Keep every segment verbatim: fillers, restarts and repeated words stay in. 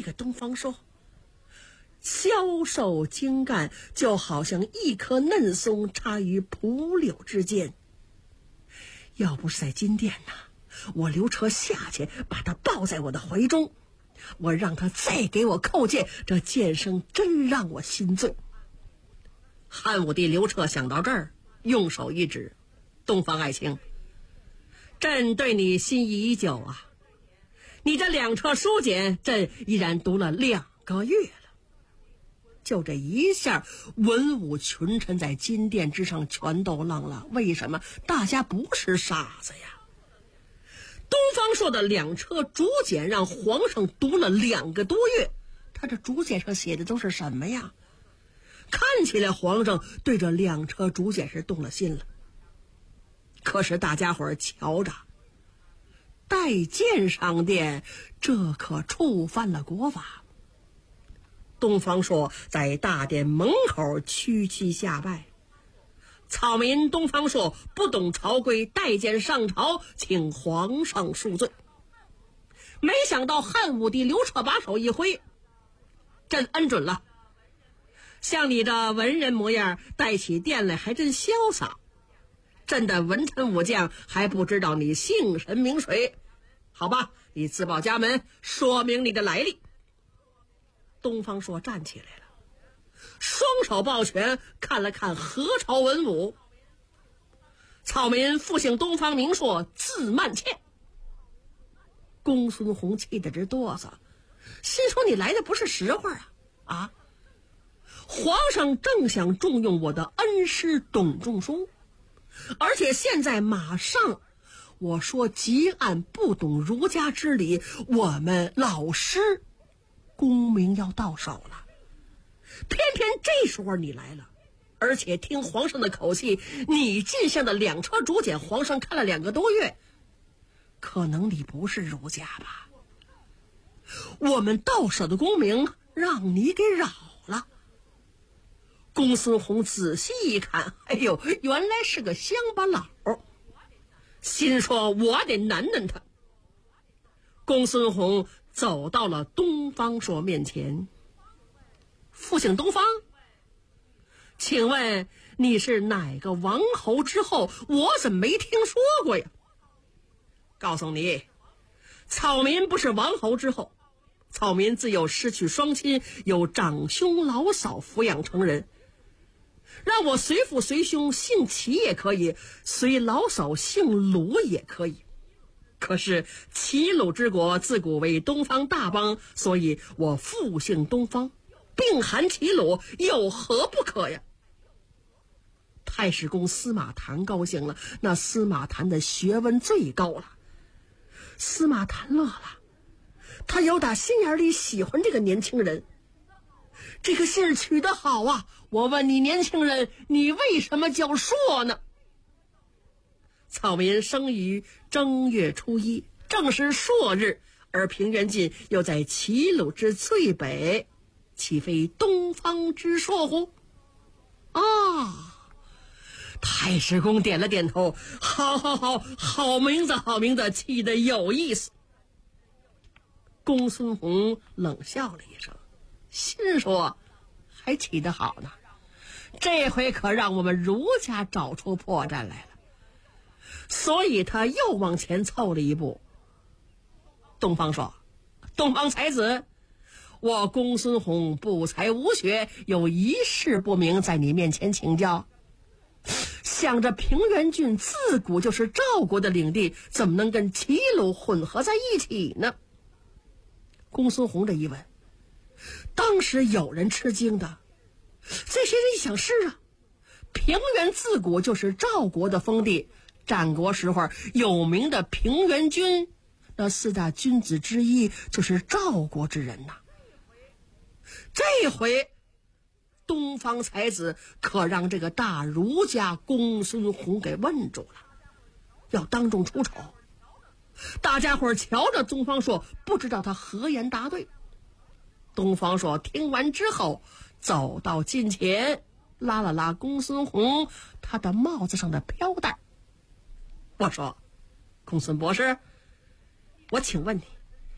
个东方朔消瘦精干，就好像一棵嫩松插于蒲柳之间。要不是在金殿呐，我刘彻下去把他抱在我的怀中，我让他再给我叩剑，这剑声真让我心醉。汉武帝刘彻想到这儿，用手一指：东方爱卿，朕对你心意已久啊，你这两册书简朕依然读了两个月了。就这一下，文武群臣在金殿之上全都愣了。为什么？大家不是傻子呀。东方朔的两册竹简让皇上读了两个多月，他这竹简上写的都是什么呀？看起来皇上对这两册竹简是动了心了。可是大家伙儿瞧着，带剑上殿，这可触犯了国法。东方朔在大殿门口屈膝下拜：草民东方朔不懂朝规，带剑上朝，请皇上恕罪。没想到汉武帝刘彻把手一挥：朕恩准了。像你这文人模样，带起殿来还真潇洒。朕的文臣武将还不知道你姓神名谁，好吧，你自报家门，说明你的来历。东方朔站起来了，双手抱拳，看了看何朝文武：草民复姓东方，名朔，字曼倩。公孙弘气得直哆嗦，心说你来的不是时候啊！啊！皇上正想重用我的恩师董仲舒，而且现在马上我说汲黯不懂儒家之礼，我们老师功名要到手了，偏偏这时候你来了，而且听皇上的口气，你进献的两车竹简皇上看了两个多月，可能你不是儒家吧？我们到手的功名让你给扰了。公孙弘仔细一看，哎呦，原来是个乡巴佬，心说我得难难他。公孙弘走到了东方朔面前：复姓东方，请问你是哪个王侯之后？我怎么没听说过呀？告诉你，草民不是王侯之后，草民自幼失去双亲，由长兄老嫂抚养成人。让我随父随兄姓齐也可以，随老嫂姓鲁也可以。可是齐鲁之国自古为东方大邦，所以我复姓东方，并含齐鲁，有何不可呀？太史公司马谈高兴了，那司马谈的学问最高了。司马谈乐了，他由打心眼里喜欢这个年轻人。这个姓取得好啊！我问你年轻人，你为什么叫朔呢？草民生于正月初一，正是朔日，而平原郡又在齐鲁之最北，岂非东方之朔乎？啊！太史公点了点头，好好好，好名字好名字，起得有意思。公孙弘冷笑了一声，心说还起得好呢，这回可让我们儒家找出破绽来了。所以他又往前凑了一步。东方说：东方才子，我公孙弘不才无学，有一事不明，在你面前请教。想着平原郡自古就是赵国的领地，怎么能跟齐鲁混合在一起呢？公孙弘这一问，当时有人吃惊的。这些人一想，是啊，平原自古就是赵国的封地，战国时候有名的平原君，那四大君子之一就是赵国之人呐。这回东方才子可让这个大儒家公孙弘给问住了，要当众出丑。大家伙瞧着东方朔，不知道他何言答对。东方朔听完之后，走到近前，拉了拉公孙弘他的帽子上的飘带。我说：公孙博士，我请问你，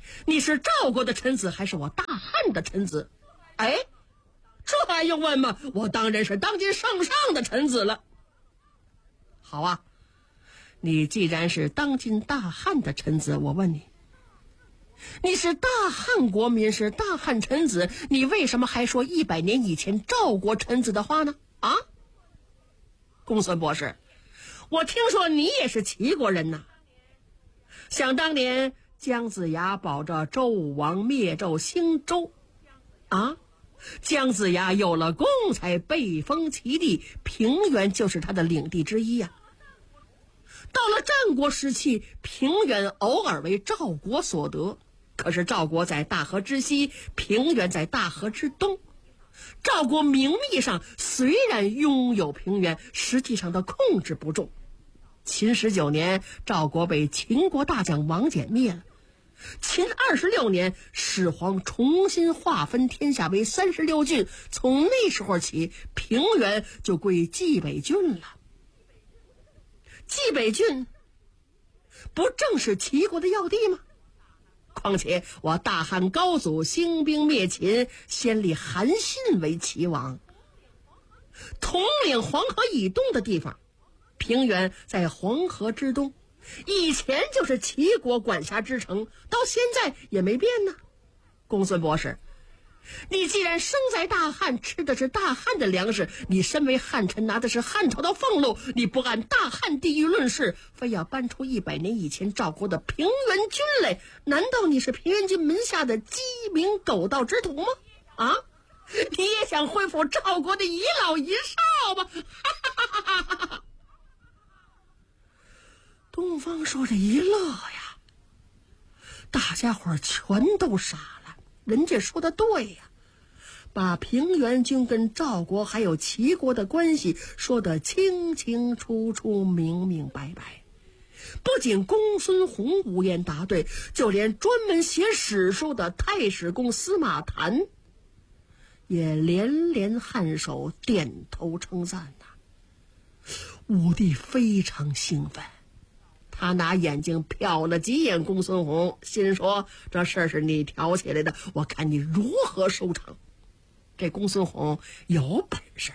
你是赵国的臣子还是我大汉的臣子？哎，这还用问吗？我当然是当今圣上的臣子了。好啊，你既然是当今大汉的臣子，我问你，你是大汉国民，是大汉臣子，你为什么还说一百年以前赵国臣子的话呢？啊，公孙博士，我听说你也是齐国人呐。想当年姜子牙保着周武王灭纣兴周啊，姜子牙有了功才被封齐地，平原就是他的领地之一呀、啊。到了战国时期，平原偶尔为赵国所得，可是赵国在大河之西，平原在大河之东。赵国名义上虽然拥有平原，实际上的控制不重。秦十九年，赵国被秦国大将王翦灭了。秦二十六年，始皇重新划分天下为三十六郡，从那时候起，平原就归冀北郡了。冀北郡不正是齐国的要地吗？况且我大汉高祖兴兵灭秦，先立韩信为齐王，统领黄河以东的地方，平原在黄河之东，以前就是齐国管辖之城，到现在也没变呢。公孙博士，你既然生在大汉，吃的是大汉的粮食，你身为汉臣，拿的是汉朝的俸禄，你不按大汉地域论事，非要搬出一百年以前赵国的平原君来，难道你是平原君门下的鸡鸣狗盗之徒吗？啊，你也想恢复赵国的一老一少吗？东方说这一乐呀，大家伙全都傻了。人家说的对呀，把平原君跟赵国还有齐国的关系说得清清楚楚、明明白白。不仅公孙弘无言答对，就连专门写史书的太史公司马谈也连连颔首点头称赞呐、啊。武帝非常兴奋，他拿眼睛瞟了几眼公孙弘，心说这事儿是你挑起来的，我看你如何收场。这公孙弘有本事，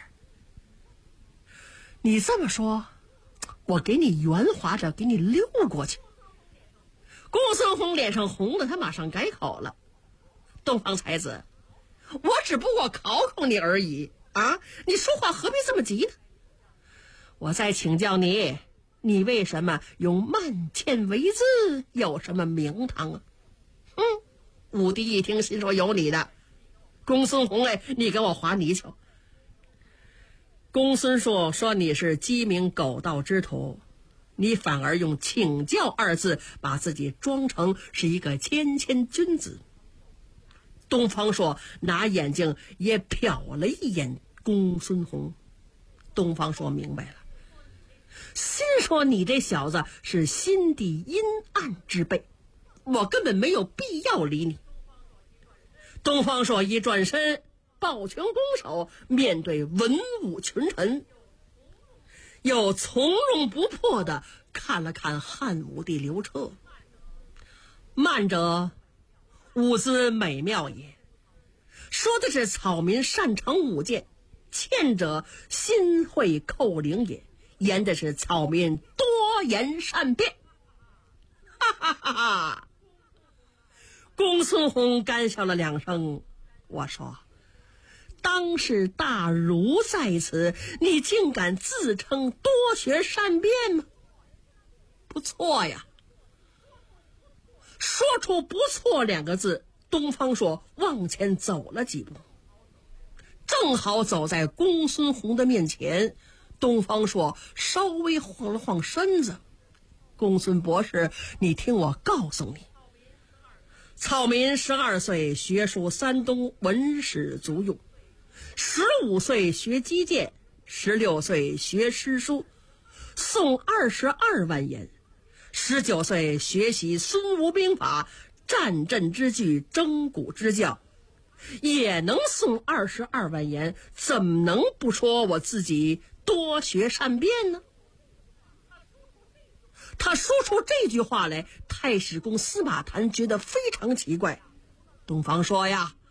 你这么说，我给你圆滑着给你溜过去。公孙弘脸上红了，他马上改口了，东方才子，我只不过考考你而已啊，你说话何必这么急呢？我再请教你，你为什么用慢欠为字，有什么名堂啊？嗯，武帝一听心说有你的，公孙弘哎，你给我划泥鳅。公孙硕说你是鸡鸣狗盗之徒，你反而用请教二字把自己装成是一个谦谦君子。东方朔拿眼睛也瞟了一眼公孙弘，东方朔明白了，心说你这小子是心地阴暗之辈，我根本没有必要理你。东方朔一转身，抱拳拱手，面对文武群臣，又从容不迫地看了看汉武帝刘彻。慢者舞姿美妙也，说的是草民擅长舞剑；欠者心会扣铃也，言的是草民多言善辩。哈哈哈哈！公孙弘干笑了两声，我说，当是大儒在此，你竟敢自称多学善辩吗？不错呀。说出不错两个字，东方朔往前走了几步，正好走在公孙弘的面前。东方朔稍微晃了晃身子，公孙博士，你听我告诉你，草民十二岁学书三冬，文史足用；十五岁学击剑，十六岁学诗书，诵二十二万言；十九岁学习孙吴兵法，战阵之句，征古之教，也能诵二十二万言，怎么能不说我自己多学善辩呢？ 他说出这句话来，太史公司马谈觉得非常奇怪。东方说呀，